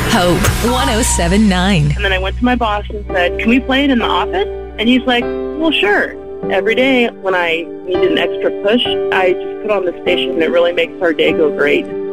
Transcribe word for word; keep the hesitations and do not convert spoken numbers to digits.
Hope one oh seven point nine. And then I went to my boss and said, can we play it in the office? And he's like, well, sure. Every day when I need an extra push, I just put on the station and it really makes our day go great.